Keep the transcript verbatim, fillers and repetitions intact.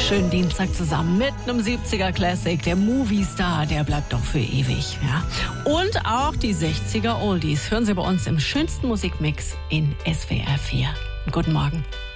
schönen Dienstag zusammen mit einem siebziger Classic. Der Movie Star, der bleibt doch für ewig. Ja? Und auch die sechziger Oldies hören Sie bei uns im schönsten Musikmix in S W R vier. Guten Morgen.